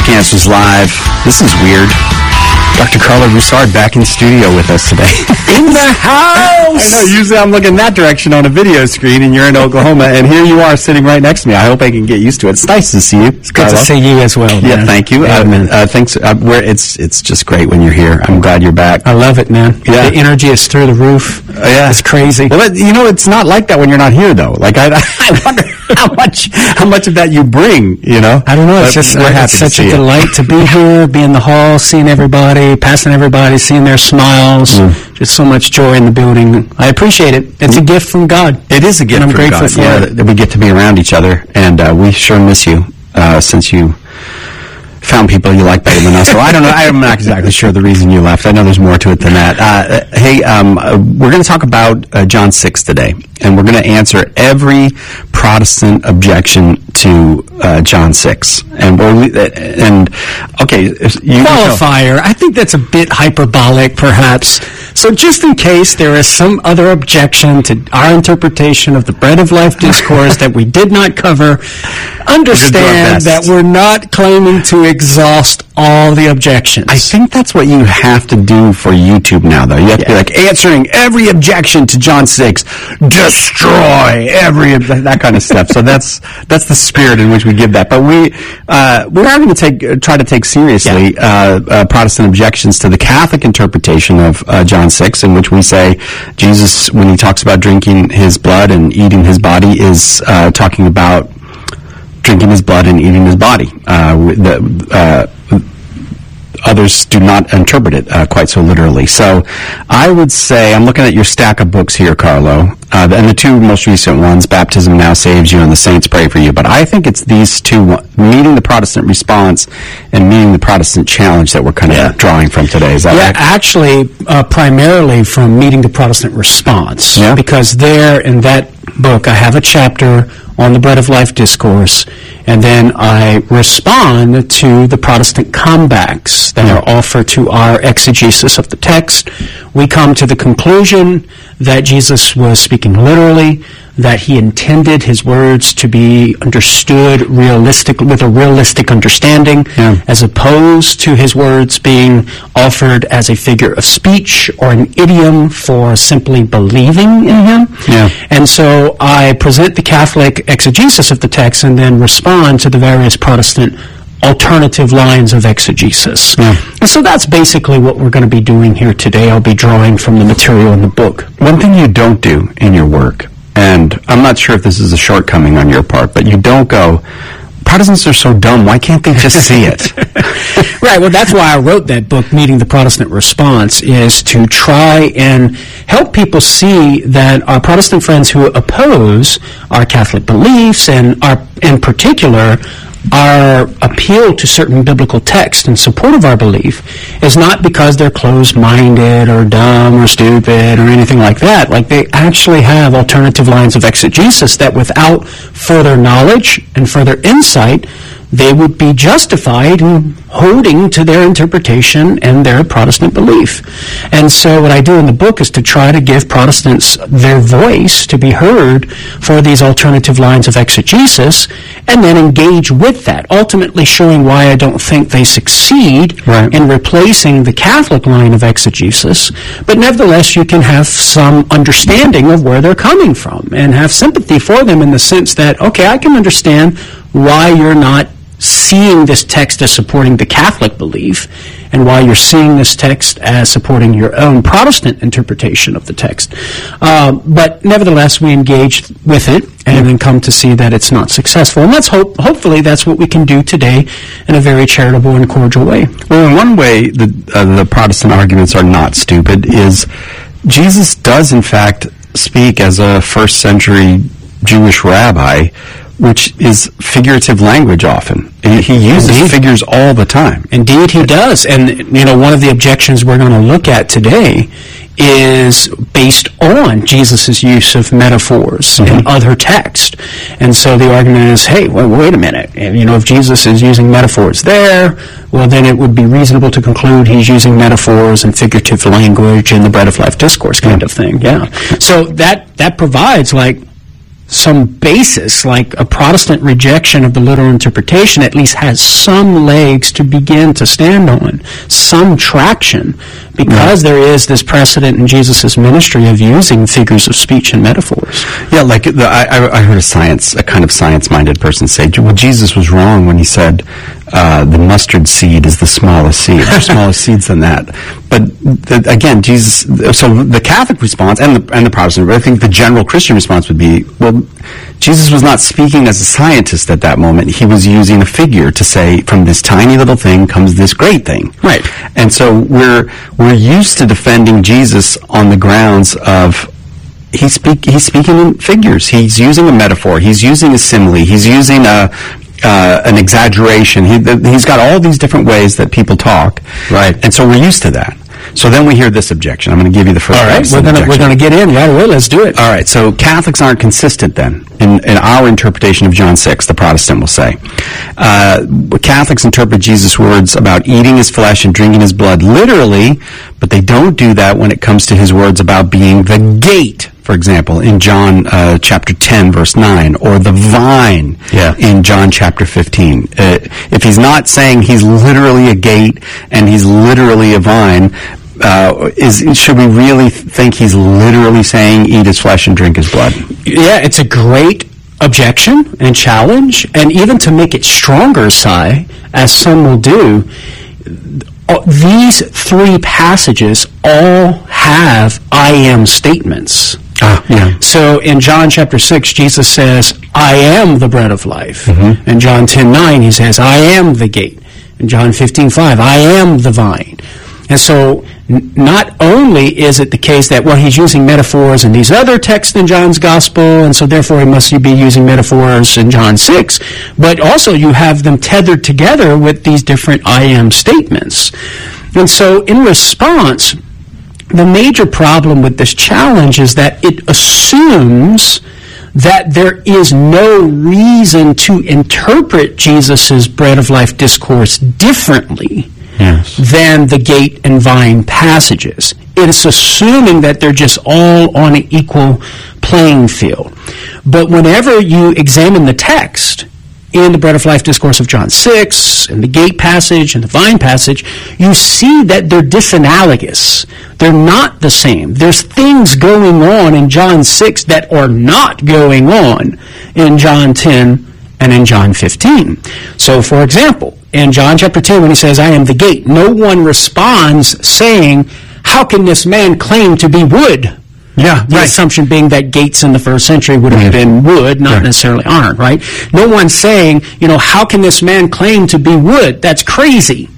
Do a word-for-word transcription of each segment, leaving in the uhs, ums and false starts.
Answers Live. This is weird. Doctor Carlo Broussard back in studio with us today. In the house! I know, usually I'm looking that direction on a video screen, and you're in Oklahoma, and here you are sitting right next to me. I hope I can get used to it. It's nice to see you. It's good to see you as well, Yeah, man. thank you. Yeah, Um, man. uh, thanks. Uh, we're, it's it's just great when you're here. I'm glad you're back. I love it, man. Yeah. The energy is through the roof. Uh, yeah. It's crazy. Well, it, you know, it's not like that when you're not here, though. Like, I, I wonder how much how much of that you bring, you know? I don't know. It's But just we're uh, happy it's to such see a you. delight to be here, be in the hall, seeing everybody, passing everybody, seeing their smiles. Mm. Just so much joy in the building. I appreciate it. It's a gift from God. It is a gift And I'm from grateful God, for yeah, it. that, that we get to be around each other, and uh, we sure miss you uh, since you found people you like better than us. So I don't know. I'm not exactly sure the reason you left. I know there's more to it than that. Uh, hey, um, uh, we're going to talk about uh, John six today, and we're going to answer every Protestant objection to uh, John six. And we're, and okay, if you Qualifier. I think that's a bit hyperbolic, perhaps. So just in case there is some other objection to our interpretation of the Bread of Life discourse that we did not cover, understand best. that we're not claiming to exhaust all the objections. I think that's what you have to do for YouTube now, though. You have to be Yeah. like answering every objection to John six, destroy every that kind of stuff. So that's that's the spirit in which we give that. But we uh, we are going to take uh, try to take seriously uh, uh, Protestant objections to the Catholic interpretation of uh, John six, in which we say Jesus, when he talks about drinking his blood and eating his body, is uh, talking about drinking his blood and eating his body. Uh, the, uh, others do not interpret it uh, quite so literally. So I would say, I'm looking at your stack of books here, Carlo, uh, and the two most recent ones, Baptism Now Saves You and The Saints Pray For You, but I think it's these two, Meeting the Protestant Response and Meeting the Protestant Challenge, that we're kind of Yeah. drawing from today. Is that Yeah, right? actually, uh, primarily from Meeting the Protestant Response. Yeah. Because there, in that book, I have a chapter on the Bread of Life discourse, and then I respond to the Protestant comebacks that Yeah. are offered to our exegesis of the text. We come to the conclusion that Jesus was speaking literally, that he intended his words to be understood realistic with a realistic understanding, Yeah. as opposed to his words being offered as a figure of speech or an idiom for simply believing in him. Yeah. And so I present the Catholic exegesis of the text and then respond to the various Protestant alternative lines of exegesis. Yeah. And so that's basically what we're going to be doing here today. I'll be drawing from the material in the book. One thing you don't do in your work, and I'm not sure if this is a shortcoming on your part, but you don't go, Protestants are so dumb, why can't they just see it? Right, well, that's why I wrote that book, Meeting the Protestant Response, is to try and help people see that our Protestant friends who oppose our Catholic beliefs, and our, in particular, our appeal to certain biblical texts in support of our belief, is not because they're closed-minded or dumb or stupid or anything like that. Like, they actually have alternative lines of exegesis that without further knowledge and further insight, they would be justified in holding to their interpretation and their Protestant belief. And so what I do in the book is to try to give Protestants their voice to be heard for these alternative lines of exegesis, and then engage with that, ultimately showing why I don't think they succeed Right. in replacing the Catholic line of exegesis. But nevertheless, you can have some understanding of where they're coming from and have sympathy for them in the sense that, okay, I can understand why you're not seeing this text as supporting the Catholic belief, and why you're seeing this text as supporting your own Protestant interpretation of the text. Um, but nevertheless, we engage with it and then come to see that it's not successful. And that's hope, hopefully that's what we can do today in a very charitable and cordial way. Well, in one way, the, uh, the Protestant arguments are not stupid, is Jesus does, in fact, speak as a first century Jewish rabbi, which is figurative language often. He, he uses Indeed. figures all the time. Indeed, he does. And, you know, one of the objections we're going to look at today is based on Jesus' use of metaphors in other text. And so the argument is, hey, well, wait a minute. And, you know, if Jesus is using metaphors there, well, then it would be reasonable to conclude he's using metaphors and figurative language in the Bread of Life discourse kind of thing. Yeah. So that, that provides, like, some basis, like a Protestant rejection of the literal interpretation, at least has some legs to begin to stand on, some traction, because yeah. there is this precedent in Jesus' ministry of using figures of speech and metaphors. Yeah, like the, I, I heard a science, a kind of science-minded person say, well, Jesus was wrong when he said uh, the mustard seed is the smallest seed. There's smaller seeds than that. But the, again, Jesus. So the Catholic response and the and the Protestant, I think the general Christian response would be, well, Jesus was not speaking as a scientist at that moment. He was using a figure to say, from this tiny little thing comes this great thing. Right. And so we're we're used to defending Jesus on the grounds of he's speak he's speaking in figures. He's using a metaphor. He's using a simile. He's using a uh, an exaggeration. He he's got all these different ways that people talk. Right. And so we're used to that. So then we hear this objection. I'm going to give you the first. All right, we're going to we're going to get in right away. Let's do it. All right. So Catholics aren't consistent then in, in our interpretation of John six. The Protestant will say uh, Catholics interpret Jesus' words about eating his flesh and drinking his blood literally, but they don't do that when it comes to his words about being the gate. For example, in John uh, chapter ten, verse nine, or the vine yeah. in John chapter fifteen. Uh, if he's not saying he's literally a gate and he's literally a vine, uh, is should we really think he's literally saying eat his flesh and drink his blood? Yeah, it's a great objection and challenge, and even to make it stronger, Si, as some will do, these three passages all have I am statements. Ah, yeah. So in John chapter six, Jesus says, I am the bread of life. Mm-hmm. In John ten nine, he says, I am the gate. In John fifteen five, I am the vine. And so n- not only is it the case that, well, he's using metaphors in these other texts in John's gospel, and so therefore he must be using metaphors in John six, but also you have them tethered together with these different I am statements. And so in response, the major problem with this challenge is that it assumes that there is no reason to interpret Jesus' bread of life discourse differently yes. than the gate and vine passages. It is assuming that they're just all on an equal playing field. But whenever you examine the text, in the bread of life discourse of John six, in the gate passage, and the vine passage, you see that they're disanalogous. They're not the same. There's things going on in John six that are not going on in John ten and in John fifteen. So, for example, in John chapter ten, when he says, I am the gate, no one responds saying, how can this man claim to be wood? Yeah, the right. assumption being that gates in the first century would have been wood, not yeah. necessarily iron, right? No one's saying, you know, how can this man claim to be wood? That's crazy.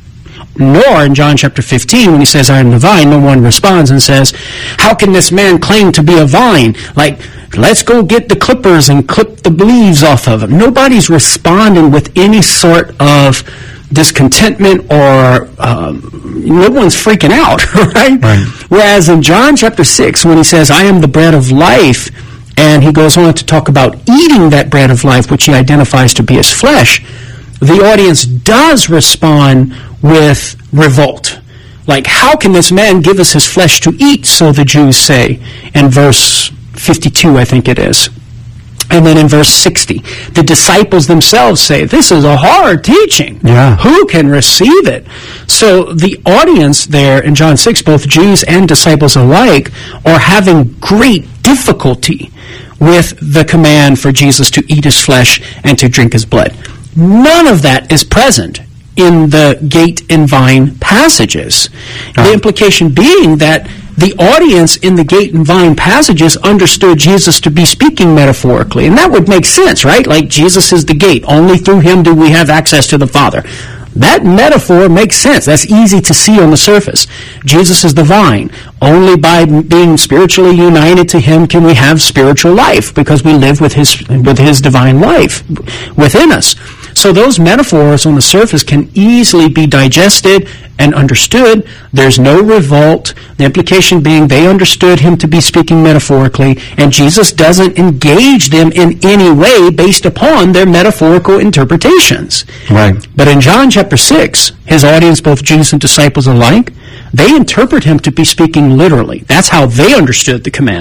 Nor in John chapter fifteen, when he says, I am the vine, no one responds and says, how can this man claim to be a vine? Like, let's go get the clippers and clip the leaves off of him. Nobody's responding with any sort of discontentment or um, no one's freaking out, right? right? Whereas in John chapter six, when he says, I am the bread of life, and he goes on to talk about eating that bread of life, which he identifies to be his flesh, the audience does respond with revolt. Like, how can this man give us his flesh to eat, so the Jews say, in verse fifty-two, I think it is. And then in verse sixty, the disciples themselves say, this is a hard teaching. Yeah. Who can receive it? So the audience there in John six, both Jews and disciples alike, are having great difficulty with the command for Jesus to eat his flesh and to drink his blood. None of that is present in the gate and vine passages. Oh. The implication being that the audience in the gate and vine passages understood Jesus to be speaking metaphorically. And that would make sense, right? Like, Jesus is the gate. Only through him do we have access to the Father. That metaphor makes sense. That's easy to see on the surface. Jesus is the vine. Only by being spiritually united to him can we have spiritual life, because we live with his with his divine life within us. So those metaphors on the surface can easily be digested and understood. There's no revolt. The implication being they understood him to be speaking metaphorically, and Jesus doesn't engage them in any way based upon their metaphorical interpretations. Right. But in John chapter six, his audience, both Jews and disciples alike, they interpret him to be speaking literally. That's how they understood the command.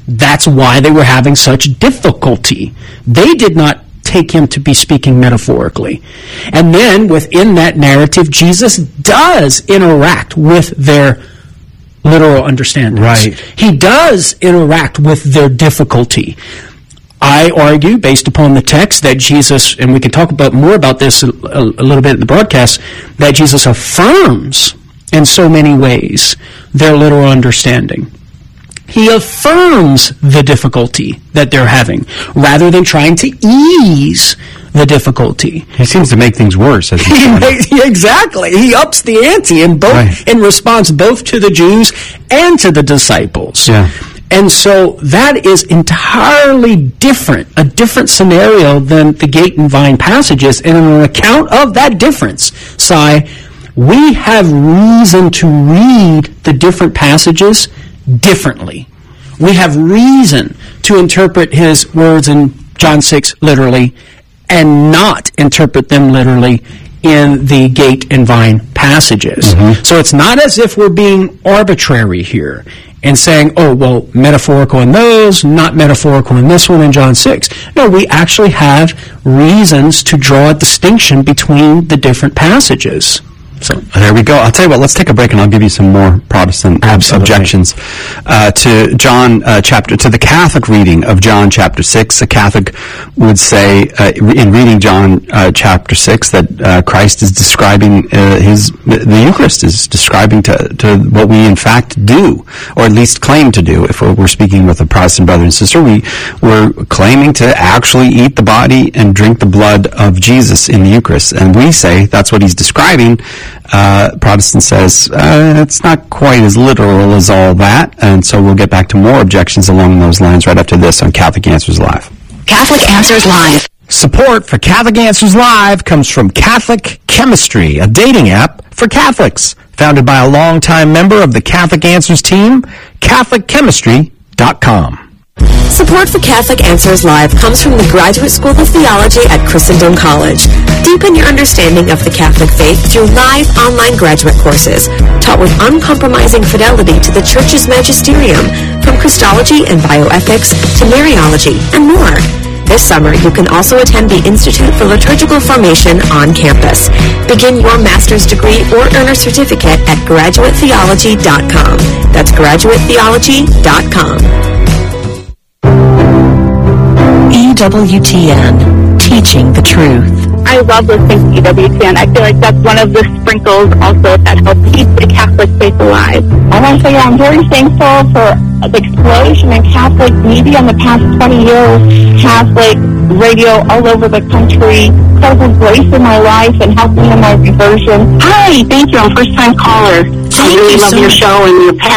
That's why they were having such difficulty. They did not take him to be speaking metaphorically. And then within that narrative, Jesus does interact with their literal understandings. Right. He does interact with their difficulty. I argue, based upon the text, that Jesus, and we can talk about more about this a, a, a little bit in the broadcast, that Jesus affirms in so many ways their literal understanding. He affirms the difficulty that they're having, rather than trying to ease the difficulty. He seems to make things worse. As he makes, exactly. He ups the ante in both right. in response both to the Jews and to the disciples. Yeah. And so that is entirely different, a different scenario than the gate and vine passages. And on account of that difference, Si, we have reason to read the different passages differently. We have reason to interpret his words in John six literally and not interpret them literally in the gate and vine passages. Mm-hmm. So it's not as if we're being arbitrary here and saying, oh, well, metaphorical in those, not metaphorical in this one in John six. No, we actually have reasons to draw a distinction between the different passages. So there we go. I'll tell you what, let's take a break and I'll give you some more Protestant Absolutely. objections uh, to John uh, chapter, to the Catholic reading of John chapter six. A Catholic would say uh, in reading John uh, chapter six that uh, Christ is describing uh, his, the Eucharist is describing to, to what we in fact do, or at least claim to do. If we're speaking with a Protestant brother and sister, we, we're claiming to actually eat the body and drink the blood of Jesus in the Eucharist. And we say that's what he's describing. Uh, Protestant says uh, it's not quite as literal as all that, and so we'll get back to more objections along those lines right after this on Catholic Answers Live. Catholic Answers Live. Support for Catholic Answers Live comes from Catholic Chemistry, a dating app for Catholics, founded by a longtime member of the Catholic Answers team, Catholic Chemistry dot com. Support for Catholic Answers Live comes from the Graduate School of Theology at Christendom College. Deepen your understanding of the Catholic faith through live online graduate courses, taught with uncompromising fidelity to the Church's magisterium, from Christology and bioethics to Mariology and more. This summer, you can also attend the Institute for Liturgical Formation on campus. Begin your master's degree or earn a certificate at graduate theology dot com. That's graduate theology dot com. E W T N, teaching the truth. I love listening to E W T N. I feel like that's one of the sprinkles also that help keep the Catholic faith alive. I want to say I'm very thankful for the explosion in Catholic media in the past twenty years. Catholic radio all over the country, incredible grace in my life and helped me in my reversion. Hi, thank you. I'm a first-time caller. Thank I really you love so your much. show and your passion.